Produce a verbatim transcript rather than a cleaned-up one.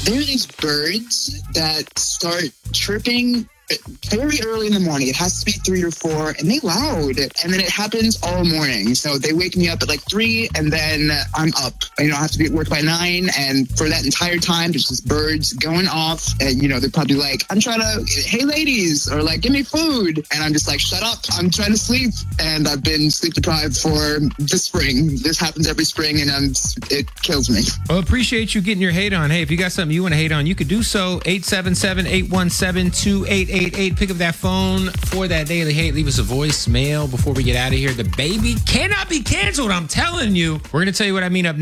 There are these birds that start chirping very early in the morning. It has to be three or four, and they loud. And then it happens all morning. So they wake me up at like three, and then I'm up. You know, I have to be at work by nine, and for that entire time, there's just birds going off. And, you know, they're probably like, I'm trying to, hey, ladies, or like, give me food. And I'm just like, shut up. I'm trying to sleep. And I've been sleep deprived for the spring. This happens every spring, and I'm, it kills me. Well, appreciate you getting your hate on. Hey, if you got something you want to hate on, you could do so. eight seven seven, eight one seven, two eight eight eight. Pick up that phone for that daily hate. Leave us a voicemail before we get out of here. The baby cannot be canceled. I'm telling you. We're going to tell you what I mean up